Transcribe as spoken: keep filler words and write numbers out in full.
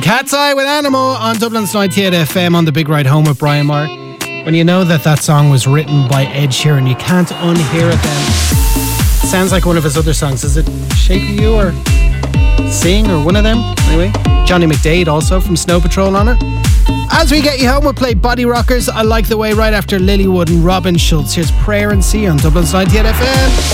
Cat's Eye with Animal on Dublin's ninety-eight F M on the Big Ride Home with Brian Marr. When you know that that song was written by Ed Sheeran, you can't unhear it then. It sounds like one of his other songs. Is it Shape of You or Sing or one of them? Anyway, Johnny McDade also from Snow Patrol on it. As we get you home, we'll play Body Rockers, I Like the Way, right after Lilywood and Robin Schulz. Here's Prayer and Sea on Dublin's ninety-eight F M.